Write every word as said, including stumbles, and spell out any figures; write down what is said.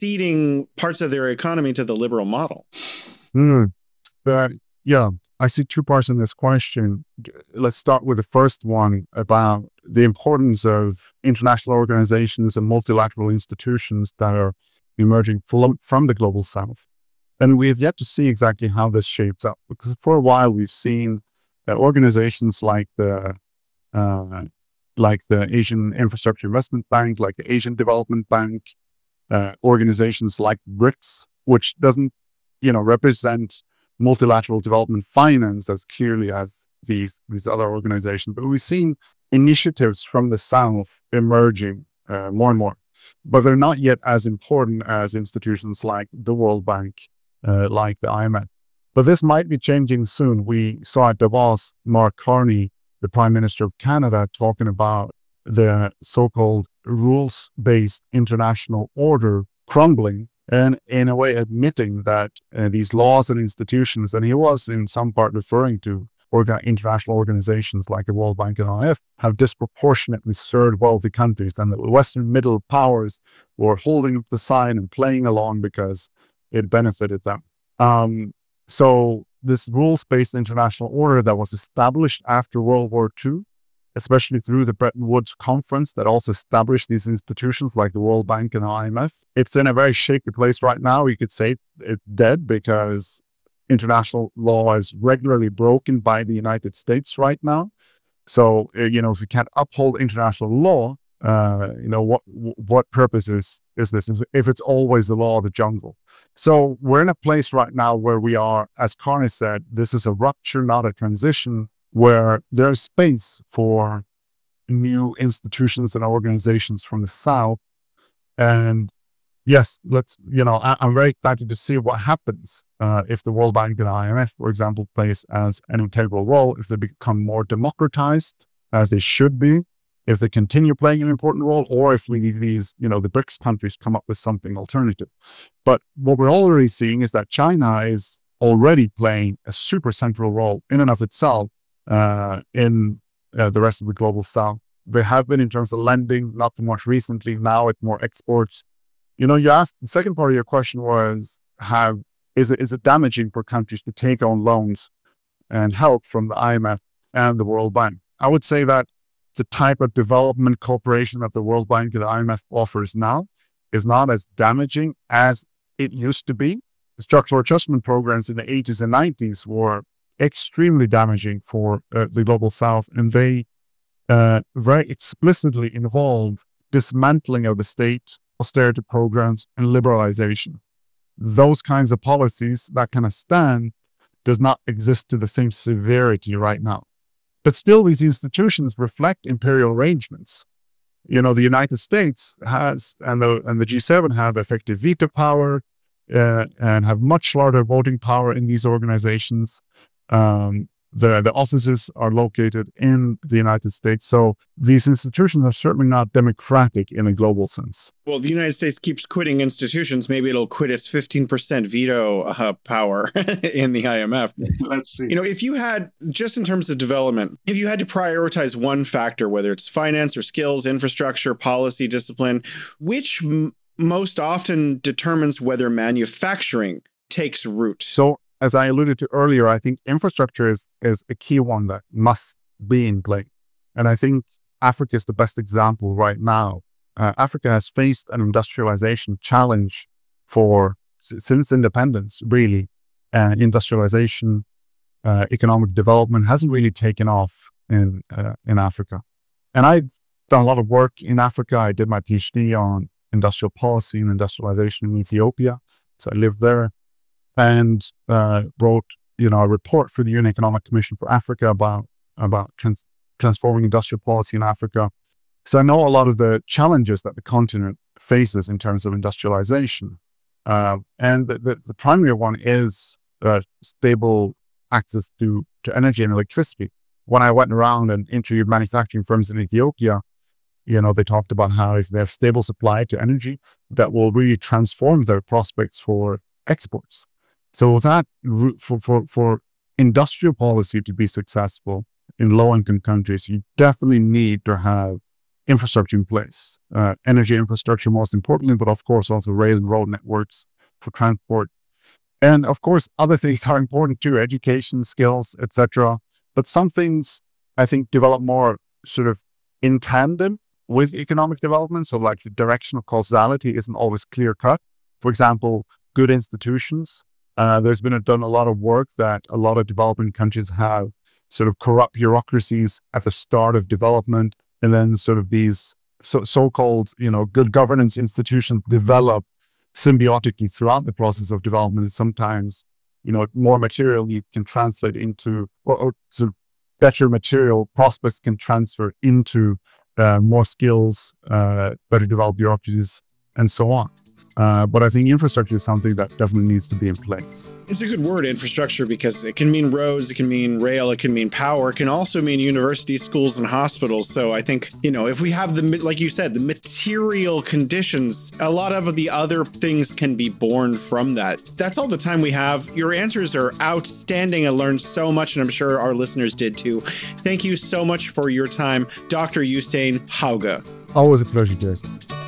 ceding parts of their economy to the liberal model? Mm. But yeah, I see two parts in this question. Let's start with the first one about the importance of international organizations and multilateral institutions that are emerging from, from the global south. And we have yet to see exactly how this shapes up, because for a while we've seen that organizations like the uh, like the Asian Infrastructure Investment Bank, like the Asian Development Bank, uh, organizations like BRICS, which doesn't, you know, represent multilateral development finance as clearly as these these other organizations, but we've seen initiatives from the South emerging uh, more and more, but they're not yet as important as institutions like the World Bank, uh, like the I M F. But this might be changing soon. We saw at Davos, Mark Carney, the Prime Minister of Canada, talking about the so-called rules-based international order crumbling, and in a way admitting that uh, these laws and institutions, and he was in some part referring to orga- international organizations like the World Bank and I M F, have disproportionately served wealthy countries, and the Western middle powers were holding up the sign and playing along because it benefited them. Um, so this rules-based international order that was established after World War Two, especially through the Bretton Woods Conference that also established these institutions like the World Bank and the I M F, it's in a very shaky place right now. You could say it's dead because international law is regularly broken by the United States right now. So, you know, if you can't uphold international law, uh, you know, what what purpose is, is this if it's always the law of the jungle? So we're in a place right now where we are, as Carney said, this is a rupture, not a transition, where there's space for new institutions and organizations from the South. And yes, let's, you know, I, I'm very excited to see what happens uh, if the World Bank and I M F, for example, plays as an integral role, if they become more democratized, as they should be, if they continue playing an important role, or if we need these, you know, the BRICS countries come up with something alternative. But what we're already seeing is that China is already playing a super central role in and of itself uh, in uh, the rest of the global South. They have been in terms of lending, not so much recently. Now it's more exports. You know, you asked, the second part of your question was, have, is it, is it damaging for countries to take on loans and help from the I M F and the World Bank? I would say that the type of development cooperation that the World Bank and the I M F offers now is not as damaging as it used to be. The structural adjustment programs in the eighties and nineties were extremely damaging for uh, the global South, and they uh, very explicitly involved dismantling of the state, austerity programs, and liberalization. Those kinds of policies, that kind of stand, does not exist to the same severity right now. But still, these institutions reflect imperial arrangements. You know, the United States has, and the, and the G seven have effective veto power uh, and have much larger voting power in these organizations. Um, the, the offices are located in the United States. So these institutions are certainly not democratic in a global sense. Well, the United States keeps quitting institutions. Maybe it'll quit its fifteen percent veto uh, power in the I M F. Let's see. You know, if you had, just in terms of development, if you had to prioritize one factor, whether it's finance or skills, infrastructure, policy, discipline, which m- most often determines whether manufacturing takes root? So, as I alluded to earlier, I think infrastructure is, is a key one that must be in play. And I think Africa is the best example right now. Uh, Africa has faced an industrialization challenge for since independence, really. And industrialization, uh, economic development hasn't really taken off in uh, in Africa. And I've done a lot of work in Africa. I did my PhD on industrial policy and industrialization in Ethiopia. So I lived there. And uh, wrote, you know, a report for the U N Economic Commission for Africa about about trans- transforming industrial policy in Africa. So I know a lot of the challenges that the continent faces in terms of industrialization, uh, and the, the, the primary one is uh, stable access to to energy and electricity. When I went around and interviewed manufacturing firms in Ethiopia, you know, they talked about how if they have stable supply to energy, that will really transform their prospects for exports. So that for, for, for industrial policy to be successful in low-income countries, you definitely need to have infrastructure in place, uh, energy infrastructure most importantly, but of course also rail and road networks for transport. And of course, other things are important too, education, skills, et cetera. But some things I think develop more sort of in tandem with economic development. So like the direction of causality isn't always clear cut. For example, good institutions. Uh, there's been a, done a lot of work that a lot of developing countries have sort of corrupt bureaucracies at the start of development. And then sort of these so, so-called, you know, good governance institutions develop symbiotically throughout the process of development. And sometimes, you know, more materially can translate into, or, or sort of better material prospects can transfer into uh, more skills, uh, better developed bureaucracies, and so on. Uh, but I think infrastructure is something that definitely needs to be in place. It's a good word, infrastructure, because it can mean roads, it can mean rail, it can mean power, it can also mean universities, schools, and hospitals. So I think, you know, if we have the, like you said, the material conditions, a lot of the other things can be born from that. That's all the time we have. Your answers are outstanding. I learned so much, and I'm sure our listeners did too. Thank you so much for your time, Doctor Jostein Hauge. Always a pleasure, Jason.